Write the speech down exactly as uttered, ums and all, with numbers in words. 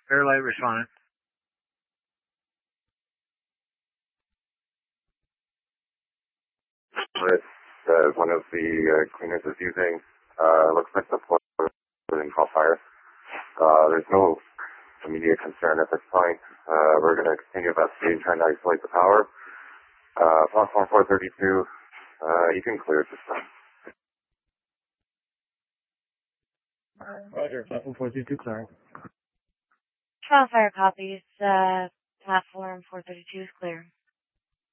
Fairlight responding. This uh, one of the uh, cleaners is using. Uh, looks like the floor is call fire. Uh, there's no immediate concern at this point. Uh, we're going to continue investigating, trying to isolate the power. Uh, platform four thirty-two, uh, you can clear it this time. Roger, platform four thirty-two, clear. Trial fire copies. Uh, platform four thirty-two is clear.